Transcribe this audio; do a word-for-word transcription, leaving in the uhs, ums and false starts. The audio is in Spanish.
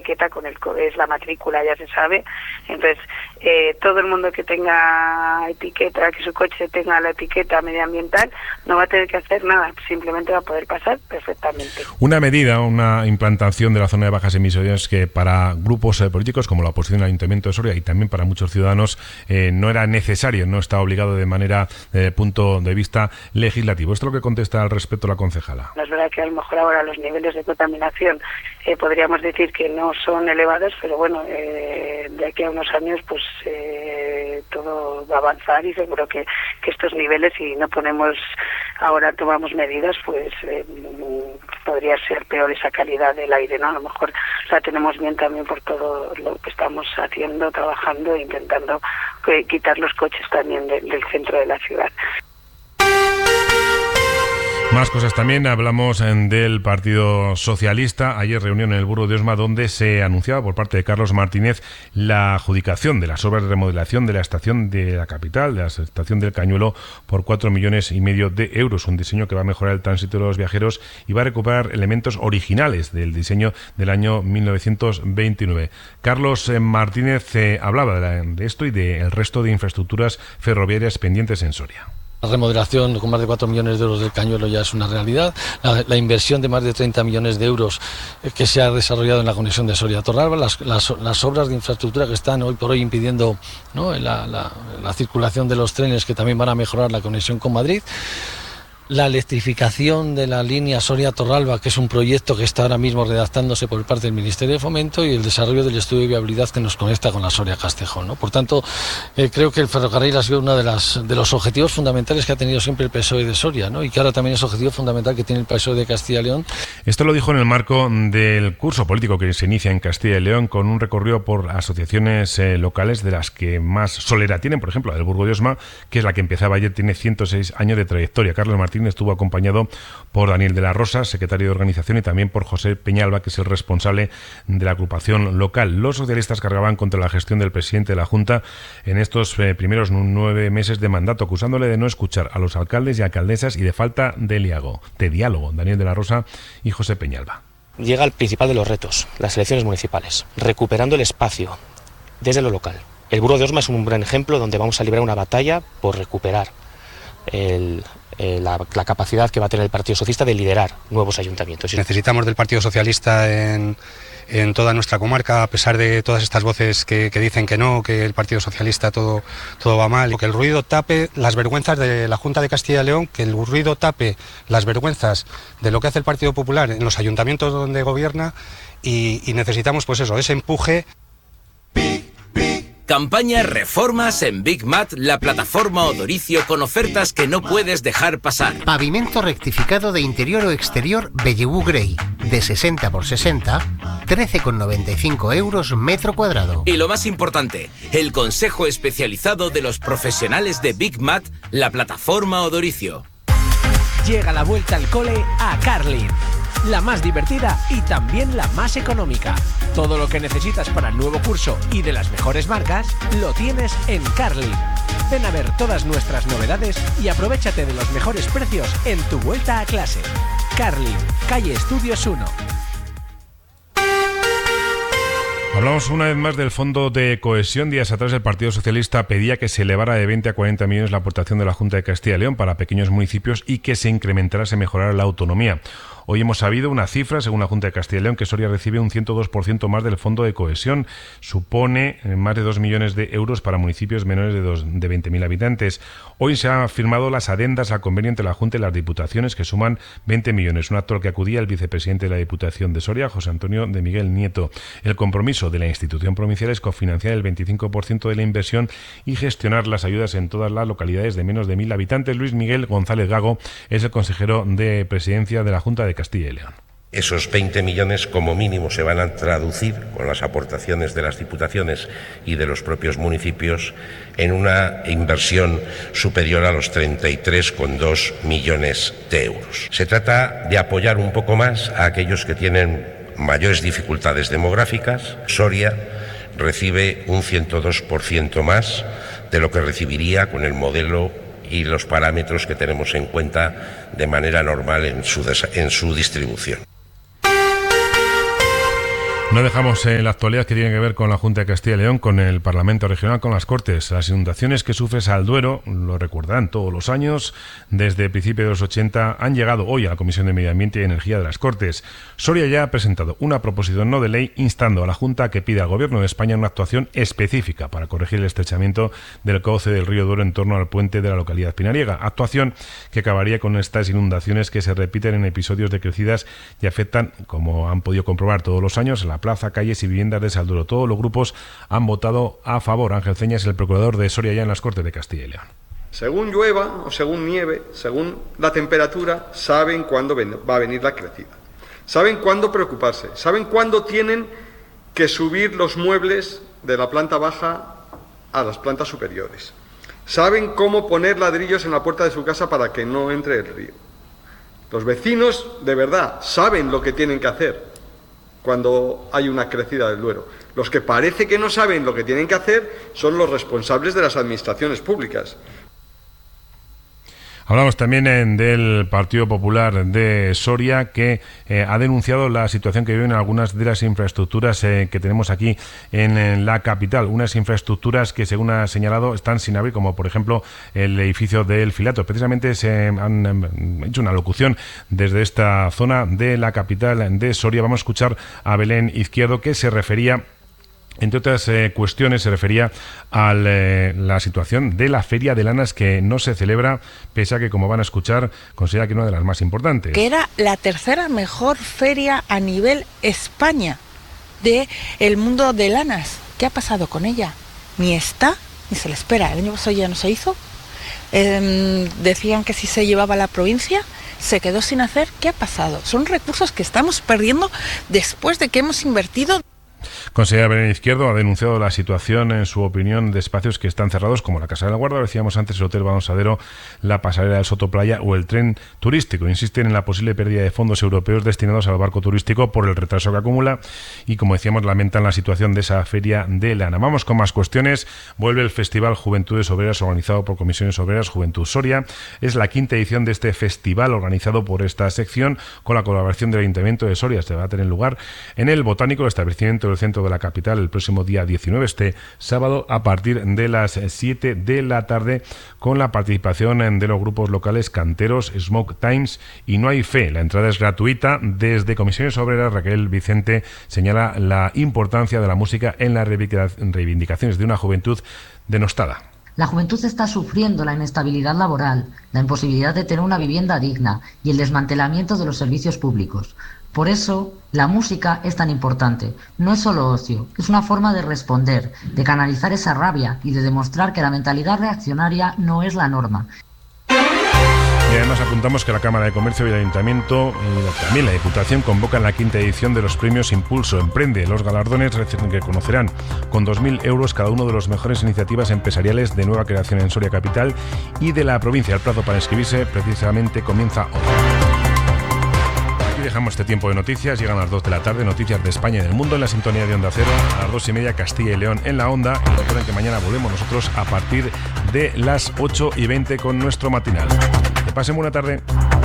etiqueta con el es la matrícula, ya se sabe. Entonces, eh, todo el mundo que tenga etiqueta, que su coche tenga la etiqueta medioambiental, no va a tener que hacer nada, simplemente va a poder pasar perfectamente. Una medida, una implantación de la zona de bajas emisiones que para grupos eh, políticos como la oposición al Ayuntamiento de Soria y también para muchos ciudadanos eh, no era necesario, no está obligado de manera, desde el punto de vista legislativo. Esto es lo que contesta al respecto la concejala. No es verdad que a lo mejor ahora los niveles de contaminación eh, podríamos decir que no son elevados, pero bueno, eh, de aquí a unos años pues eh, todo va a avanzar y seguro que, que estos niveles, si no ponemos ahora tomamos medidas, pues eh, podría ser peor esa calidad del aire, ¿no? A lo mejor la tenemos bien también por todo lo que estamos haciendo, trabajando e intentando eh, quitar los coches también de, del centro de la ciudad. Más cosas también, hablamos del Partido Socialista. Ayer reunión en el Burgo de Osma donde se anunciaba por parte de Carlos Martínez la adjudicación de las obras de remodelación de la estación de la capital, de la estación del Cañuelo, por cuatro millones y medio de euros. Un diseño que va a mejorar el tránsito de los viajeros y va a recuperar elementos originales del diseño del año mil novecientos veintinueve. Carlos Martínez eh, hablaba de, la, de esto y del resto de infraestructuras ferroviarias pendientes en Soria. La remodelación con más de cuatro millones de euros del Cañuelo ya es una realidad. La, la inversión de más de treinta millones de euros que se ha desarrollado en la conexión de Soria-Torralba, las, las, las obras de infraestructura que están hoy por hoy impidiendo, ¿no?, la, la, la circulación de los trenes, que también van a mejorar la conexión con Madrid. La electrificación de la línea Soria-Torralba, que es un proyecto que está ahora mismo redactándose por parte del Ministerio de Fomento, y el desarrollo del estudio de viabilidad que nos conecta con la Soria-Castejón, ¿no? Por tanto, eh, creo que el ferrocarril ha sido uno de, las, de los objetivos fundamentales que ha tenido siempre el P S O E de Soria, ¿no? Y que ahora también es objetivo fundamental que tiene el P S O E de Castilla y León. Esto lo dijo en el marco del curso político que se inicia en Castilla y León, con un recorrido por asociaciones eh, locales, de las que más solera tienen. Por ejemplo, el Burgo de Osma, que es la que empezaba ayer, tiene ciento seis años de trayectoria. Carlos Martínez estuvo acompañado por Daniel de la Rosa, secretario de organización, y también por José Peñalba, que es el responsable de la agrupación local. Los socialistas cargaban contra la gestión del presidente de la Junta en estos eh, primeros nueve meses de mandato, acusándole de no escuchar a los alcaldes y alcaldesas y de falta de diálogo. De diálogo. Daniel de la Rosa y José Peñalba. Llega el principal de los retos, las elecciones municipales, recuperando el espacio desde lo local. El Burgo de Osma es un gran ejemplo donde vamos a librar una batalla por recuperar el Eh, la, la capacidad que va a tener el Partido Socialista de liderar nuevos ayuntamientos. Necesitamos del Partido Socialista en, en toda nuestra comarca, a pesar de todas estas voces que, que dicen que no, que el Partido Socialista todo, todo va mal, que el ruido tape las vergüenzas de la Junta de Castilla y León, que el ruido tape las vergüenzas de lo que hace el Partido Popular en los ayuntamientos donde gobierna, y, y necesitamos pues eso, ese empuje. Campaña Reformas en Big Mat, la plataforma Odoricio, con ofertas que no puedes dejar pasar. Pavimento rectificado de interior o exterior Bellevue Grey, de sesenta por sesenta, trece con noventa y cinco euros metro cuadrado. Y lo más importante, el consejo especializado de los profesionales de Big Mat, la plataforma Odoricio. Llega la vuelta al cole a Carlin. La más divertida y también la más económica. Todo lo que necesitas para el nuevo curso y de las mejores marcas lo tienes en Carlin. Ven a ver todas nuestras novedades y aprovéchate de los mejores precios en tu vuelta a clase. Carlin, calle Estudios uno. Hablamos una vez más del Fondo de Cohesión. Días atrás el Partido Socialista pedía que se elevara de veinte a cuarenta millones la aportación de la Junta de Castilla y León para pequeños municipios y que se incrementara, se mejorara la autonomía. Hoy hemos sabido una cifra, según la Junta de Castilla y León, que Soria recibe un ciento dos por ciento más del Fondo de Cohesión. Supone más de dos millones de euros para municipios menores de, dos, de veinte mil habitantes. Hoy se han firmado las adendas al convenio entre la Junta y las Diputaciones, que suman veinte millones. Un acto al que acudía el vicepresidente de la Diputación de Soria, José Antonio de Miguel Nieto. El compromiso de la institución provincial es cofinanciar el veinticinco por ciento de la inversión y gestionar las ayudas en todas las localidades de menos de mil habitantes. Luis Miguel González Gago es el consejero de Presidencia de la Junta de Castilla y León. Esos veinte millones como mínimo se van a traducir con las aportaciones de las diputaciones y de los propios municipios en una inversión superior a los treinta y tres coma dos millones de euros. Se trata de apoyar un poco más a aquellos que tienen mayores dificultades demográficas. Soria recibe un ciento dos por ciento más de lo que recibiría con el modelo y los parámetros que tenemos en cuenta de manera normal en su, en su distribución. No dejamos en la actualidad que tiene que ver con la Junta de Castilla y León, con el Parlamento Regional, con las Cortes. Las inundaciones que sufre Salduero, lo recordarán todos los años, desde el principio de los ochenta, han llegado hoy a la Comisión de Medio Ambiente y Energía de las Cortes. Soria ya ha presentado una proposición no de ley instando a la Junta a que pida al Gobierno de España una actuación específica para corregir el estrechamiento del cauce del río Duero en torno al puente de la localidad pinariega. Actuación que acabaría con estas inundaciones que se repiten en episodios de crecidas y afectan, como han podido comprobar todos los años, la plaza, calles y viviendas de Salduero. Todos los grupos han votado a favor. Ángel Ceña es el procurador de Soria ya en las Cortes de Castilla y León. Según llueva o según nieve, según la temperatura, saben cuándo va a venir la crecida. Saben cuándo preocuparse. Saben cuándo tienen que subir los muebles de la planta baja a las plantas superiores. Saben cómo poner ladrillos en la puerta de su casa para que no entre el río. Los vecinos, de verdad, saben lo que tienen que hacer cuando hay una crecida del Duero. Los que parece que no saben lo que tienen que hacer son los responsables de las administraciones públicas. Hablamos también en, del Partido Popular de Soria, que eh, ha denunciado la situación que viven algunas de las infraestructuras eh, que tenemos aquí en, en la capital. Unas infraestructuras que, según ha señalado, están sin abrir, como por ejemplo el edificio del Filato. Precisamente se han eh, hecho una locución desde esta zona de la capital de Soria. Vamos a escuchar a Belén Izquierdo, que se refería, entre otras eh, cuestiones, se refería a eh, la situación de la Feria de Lanas, que no se celebra, pese a que, como van a escuchar, considera que una de las más importantes. Que era la tercera mejor feria a nivel España de el mundo de lanas. ¿Qué ha pasado con ella? Ni está, ni se le espera. El año pasado ya no se hizo. Eh, decían que si se llevaba a la provincia, se quedó sin hacer. ¿Qué ha pasado? Son recursos que estamos perdiendo después de que hemos invertido. Consejera Belén Izquierdo ha denunciado la situación, en su opinión, de espacios que están cerrados, como la Casa de la Guarda, decíamos antes, el Hotel Balonsadero, la pasarela del Soto Playa o el tren turístico. Insisten en la posible pérdida de fondos europeos destinados al barco turístico por el retraso que acumula y, como decíamos, lamentan la situación de esa feria de lana. Vamos con más cuestiones. Vuelve el Festival Juventudes Obreras, organizado por Comisiones Obreras Juventud Soria. Es la quinta edición de este festival, organizado por esta sección, con la colaboración del Ayuntamiento de Soria. Se va a tener lugar en el Botánico, el establecimiento del centro de la capital, el próximo día diecinueve, este sábado, a partir de las siete de la tarde, con la participación de los grupos locales Canteros, Smoke Times y No Hay Fe. La entrada es gratuita. Desde Comisiones Obreras, Raquel Vicente señala la importancia de la música en las reivindicaciones de una juventud denostada. La juventud está sufriendo la inestabilidad laboral, la imposibilidad de tener una vivienda digna y el desmantelamiento de los servicios públicos. Por eso, la música es tan importante. No es solo ocio, es una forma de responder, de canalizar esa rabia y de demostrar que la mentalidad reaccionaria no es la norma. Y además apuntamos que la Cámara de Comercio y el Ayuntamiento y también la Diputación convocan la quinta edición de los premios Impulso Emprende. Los galardones que conocerán con dos mil euros cada uno de las mejores iniciativas empresariales de nueva creación en Soria Capital y de la provincia. El plazo para inscribirse precisamente comienza hoy. Aquí dejamos este tiempo de noticias. Llegan las dos de la tarde, noticias de España y del mundo en la sintonía de Onda Cero. A las dos y media, Castilla y León en la Onda. Y recuerden que mañana volvemos nosotros a partir de las ocho y veinte con nuestro matinal. Que pasen buena tarde.